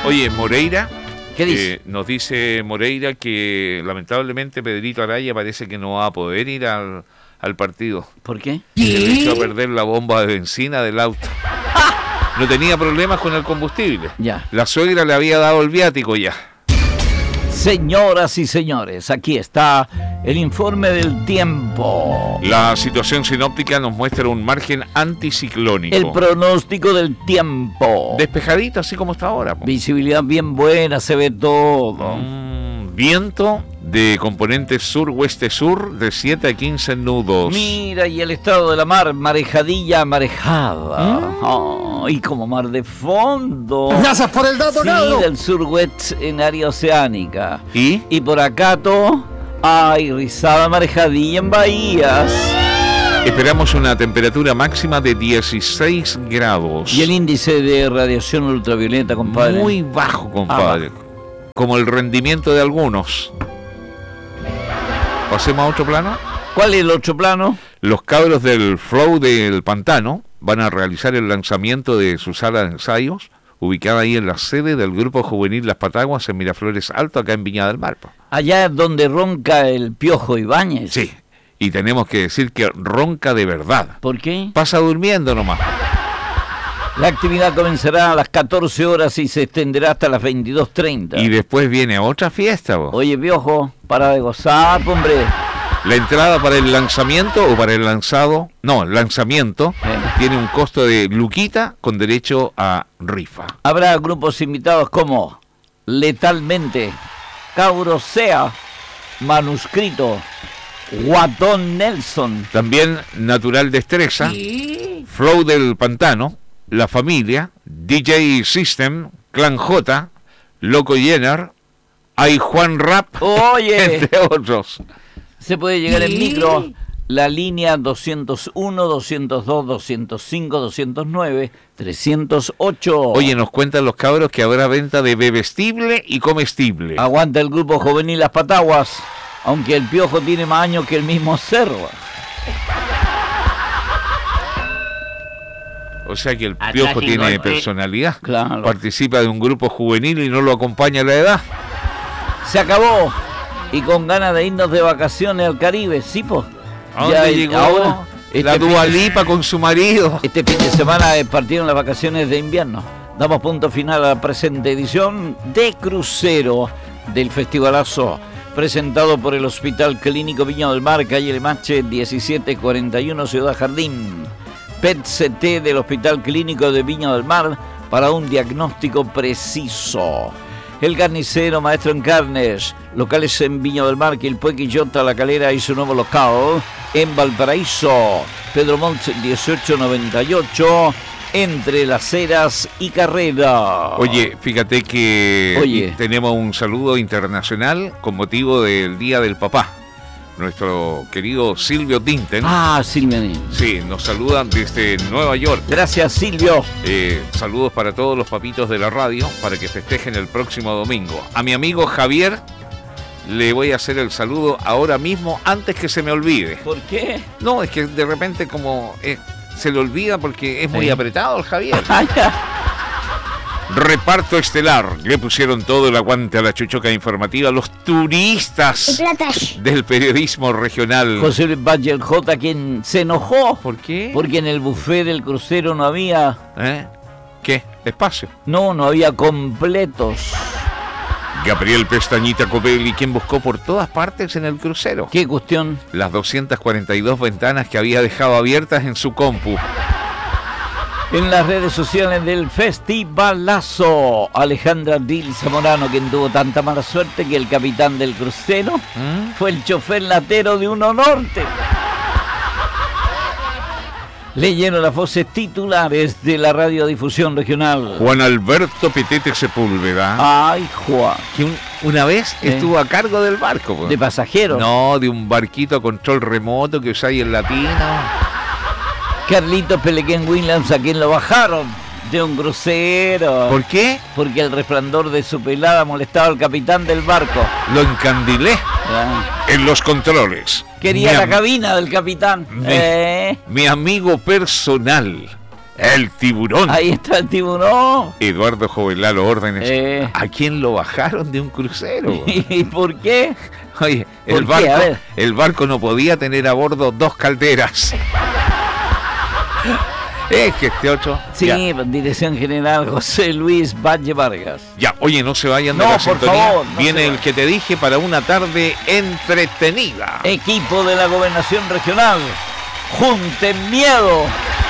Oye, Moreira. ¿Qué dice? Nos dice Moreira que lamentablemente Pedrito Araya parece que no va a poder ir al partido. ¿Por qué? Se le echó a perder la bomba de benzina del auto. No tenía problemas con el combustible. Ya. La suegra le había dado el viático ya. Señoras y señores, aquí está el informe del tiempo. La situación sinóptica nos muestra un margen anticiclónico. El pronóstico del tiempo. Despejadito, así como está ahora. Visibilidad bien buena, se ve todo. Viento de componente sur-oeste-sur de 7 a 15 nudos. Mira, y el estado de la mar, marejadilla, marejada. Y como mar de fondo. Gracias por el dato, Nado. Sí, del sur-oeste en área oceánica. ¿Y? Por acá todo, hay rizada marejadilla en bahías. Esperamos una temperatura máxima de 16 grados. Y el índice de radiación ultravioleta, compadre. Muy bajo, compadre. Como el rendimiento de algunos. ¿Pasemos a otro plano? ¿Cuál es el otro plano? Los cabros del Flow del Pantano van a realizar el lanzamiento de su sala de ensayos, ubicada ahí en la sede del Grupo Juvenil Las Pataguas en Miraflores Alto, acá en Viña del Mar. Allá es donde ronca el Piojo Ibáñez. Sí, y tenemos que decir que ronca de verdad. ¿Por qué? Pasa durmiendo nomás. La actividad comenzará a las 14 horas y se extenderá hasta las 22:30. Y después viene otra fiesta, vos. Oye, Piojo, para de gozar, hombre. La entrada para el lanzamiento o para el lanzado, no, el lanzamiento tiene un costo de luquita con derecho a rifa. Habrá grupos invitados como Letalmente, Cabro Sea, Manuscrito, Guatón Nelson. También Natural Destreza, Flow del Pantano, La Familia, DJ System, Clan J, Loco Jenner, Hay Juan Rap, Oye, entre otros. Se puede llegar en micro, la línea 201, 202, 205, 209, 308. Oye, nos cuentan los cabros que habrá venta de bebestible y comestible. Aguanta el Grupo Juvenil Las Pataguas, aunque el Piojo tiene más años que el mismo Cerro. O sea que el Piojo tiene personalidad. Claro. Participa de un grupo juvenil y no lo acompaña la edad. Se acabó. Y con ganas de irnos de vacaciones al Caribe, ¿sí, po? ¿A dónde llegó ahora, la Dua Lipa con su marido? Este fin de semana partieron las vacaciones de invierno. Damos punto final a la presente edición de crucero del Festivalazo, presentado por el Hospital Clínico Viña del Mar, calle Lemache 1741, Ciudad Jardín. PET-CT del Hospital Clínico de Viña del Mar para un diagnóstico preciso. El Carnicero, maestro en carnes, locales en Viña del Mar, Quilpué, Quillota, La Calera y su nuevo local en Valparaíso, Pedro Montt 1898, entre Las Heras y Carrera. Oye, fíjate que tenemos un saludo internacional con motivo del Día del Papá. Nuestro querido Silvio Dinten. Silvio Dinten. Sí, nos saludan desde Nueva York. Gracias, Silvio. Saludos para todos los papitos de la radio, para que festejen el próximo domingo. A mi amigo Javier le voy a hacer el saludo ahora mismo, antes que se me olvide. ¿Por qué? No, es que de repente como se le olvida porque es muy apretado el Javier. Reparto estelar, le pusieron todo el aguante a la chuchoca informativa, los turistas del periodismo regional. José Luis Valle el J, quien se enojó. ¿Por qué? Porque en el buffet del crucero no había... ¿Qué? ¿Espacio? No había completos. Gabriel Pestañita Covelli, quien buscó por todas partes en el crucero. ¿Qué cuestión? Las 242 ventanas que había dejado abiertas en su compu. En las redes sociales del Festivalazo, Alejandra Dil Zamorano, quien tuvo tanta mala suerte que el capitán del crucero fue el chofer latero de Uno Norte. Leyeron las voces titulares de la radiodifusión regional. Juan Alberto Petete Sepúlveda. Ay, Juan. Que una vez estuvo a cargo del barco. ¿De pasajero? No, de un barquito a control remoto que usáis en Latino. Carlitos Pelequén Williams, a quien lo bajaron de un crucero. ¿Por qué? Porque el resplandor de su pelada molestaba al capitán del barco. Lo encandilé en los controles. Quería la cabina del capitán. Mi amigo personal, El tiburón. Ahí está el tiburón. Eduardo Jovelalo Órdenes. ¿A quién lo bajaron de un crucero? ¿Y por qué? Oye, ¿Por qué? El barco no podía tener a bordo 2 calderas. Es que este 8. Sí, ya. Dirección General José Luis Valle Vargas. Ya, oye, no se vayan de la sintonía. Favor, viene el que te dije para una tarde entretenida. Equipo de la Gobernación Regional, junten miedo.